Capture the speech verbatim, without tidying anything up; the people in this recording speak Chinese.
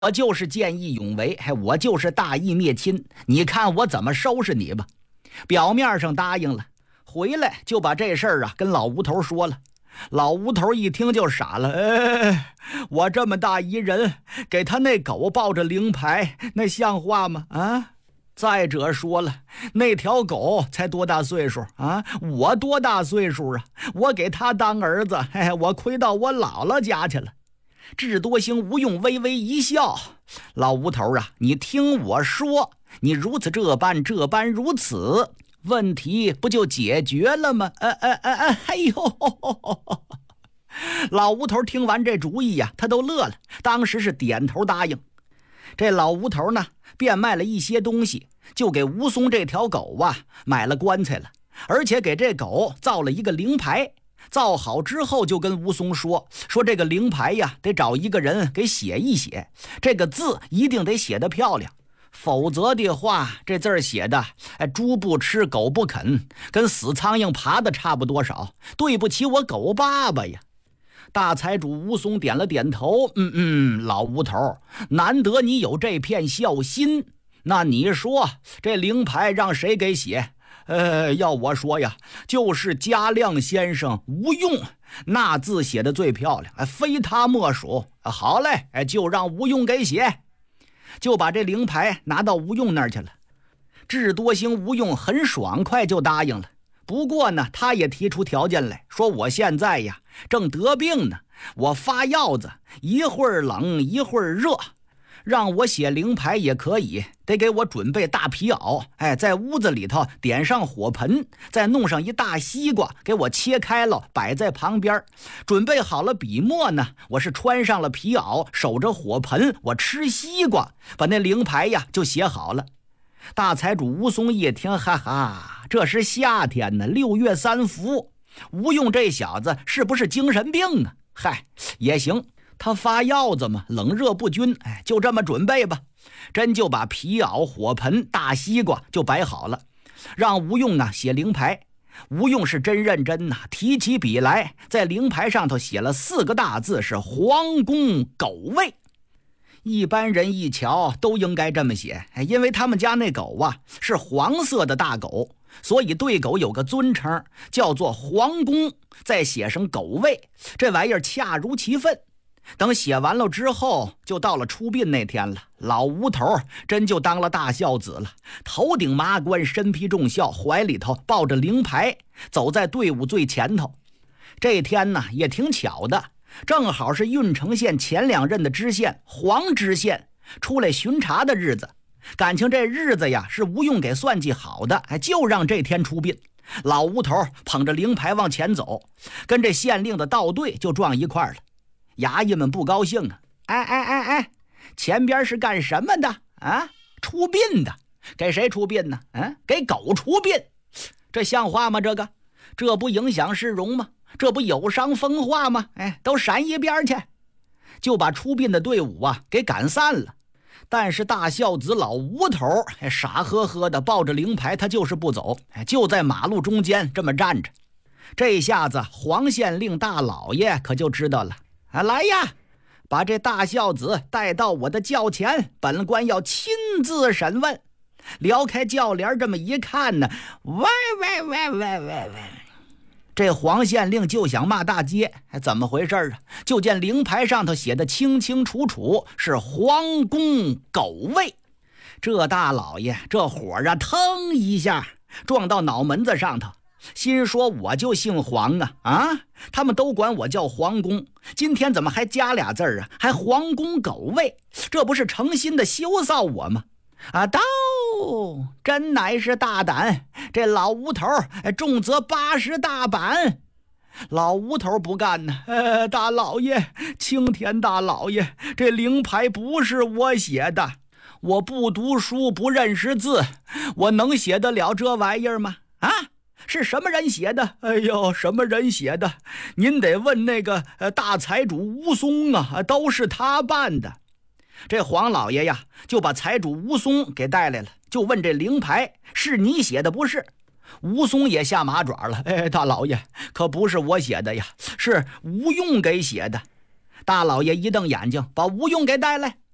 我就是见义勇为，我就是大义灭亲，你看我怎么收拾你吧。表面上答应了，回来就把这事儿啊跟老吴头说了。老吴头一听就傻了，哎，我这么大一人，给他那狗抱着灵牌，那像话吗？啊！再者说了，那条狗才多大岁数啊？我多大岁数啊？我给他当儿子，哎，我亏到我姥姥家去了。智多星吴用微微一笑，老吴头啊，你听我说，你如此这般这般如此，问题不就解决了吗？呃呃呃呃，哎呦呵呵呵，老吴头听完这主意呀、啊，他都乐了，当时是点头答应。这老吴头呢，变卖了一些东西，就给吴松这条狗啊买了棺材了，而且给这狗造了一个灵牌。造好之后就跟吴松说说这个灵牌呀，得找一个人给写一写，这个字一定得写得漂亮，否则的话这字儿写的哎，猪不吃狗不啃，跟死苍蝇爬的差不多少，对不起我狗爸爸呀。大财主吴松点了点头，嗯嗯，老吴头，难得你有这片孝心，那你说这灵牌让谁给写？呃，要我说呀，就是家亮先生吴用，那字写的最漂亮，非他莫属。好嘞，就让吴用给写，就把这灵牌拿到吴用那儿去了。智多星吴用很爽快就答应了，不过呢，他也提出条件来说，我现在呀正得病呢，我发药子，一会儿冷一会儿热。让我写灵牌也可以，得给我准备大皮袄，哎，在屋子里头点上火盆，再弄上一大西瓜，给我切开了摆在旁边。准备好了笔墨呢，我是穿上了皮袄，守着火盆，我吃西瓜，把那灵牌呀就写好了。大财主吴松一听，哈哈，这是夏天呢，六月三伏，吴用这小子是不是精神病啊？嗨，也行，他发药子嘛，冷热不均，哎，就这么准备吧。真就把皮袄、火盆、大西瓜就摆好了，让吴用呢写灵牌。吴用是真认真呐、啊，提起笔来，在灵牌上头写了四个大字，是皇宫狗卫。一般人一瞧都应该这么写，因为他们家那狗啊是黄色的大狗，所以对狗有个尊称，叫做皇宫，再写上狗卫，这玩意儿恰如其分。等写完了之后，就到了出殡那天了。老吴头真就当了大孝子了，头顶麻冠，身披重孝，怀里头抱着灵牌，走在队伍最前头。这天呢也挺巧的，正好是郓城县前两任的知县黄知县出来巡查的日子，感情这日子呀是吴用给算计好的，就让这天出殡。老吴头捧着灵牌往前走，跟这县令的道队就撞一块了。衙役们不高兴啊！哎哎哎哎，前边是干什么的啊？出殡的，给谁出殡呢？嗯、啊，给狗出殡，这像话吗？这个，这不影响市容吗？这不有伤风化吗？哎，都闪一边去，就把出殡的队伍啊给赶散了。但是大孝子老吴头哎傻呵呵的抱着灵牌，他就是不走，哎，就在马路中间这么站着。这下子黄县令大老爷可就知道了。啊，来呀，把这大孝子带到我的轿前，本官要亲自审问。撩开轿帘这么一看呢，喂喂喂喂喂喂，这黄县令就想骂大街，怎么回事啊？就见灵牌上头写的清清楚楚，是皇宫狗卫。这大老爷这火啊，腾一下撞到脑门子上头，心说我就姓黄啊啊！他们都管我叫黄公，今天怎么还加俩字啊？还皇宫狗卫，这不是诚心的羞臊我吗？啊，刀真乃是大胆！这老吴头重则八十大板。老吴头不干呢，呃，大老爷，青天大老爷，这灵牌不是我写的，我不读书，不认识字，我能写得了这玩意儿吗？啊！是什么人写的？哎呦，什么人写的？您得问那个呃大财主吴松啊，都是他办的。这黄老爷呀，就把财主吴松给带来了，就问这灵牌是你写的不是？吴松也下马爪了，哎，大老爷，可不是我写的呀，是吴用给写的。大老爷一瞪眼睛，把吴用给带来。